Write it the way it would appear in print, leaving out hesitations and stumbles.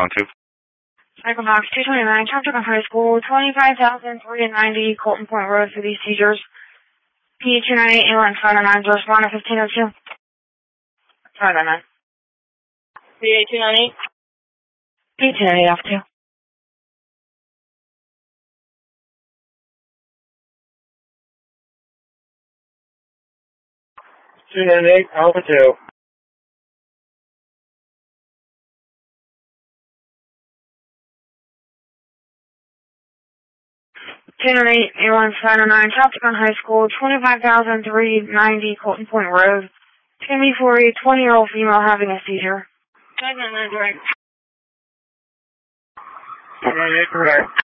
212. Cyclebox 229, Chapter High School, 25,390 Colton Point Road for these seizures. P298, ambulance 509, respond to 1502. Sorry about that. P298? P298 off 2. 298, Alpha 2. P298, ambulance 509, Chapter High School, 25,390 Colton Point Road. It's going to be for a 20-year-old female having a seizure. 599, direct. 298, correct.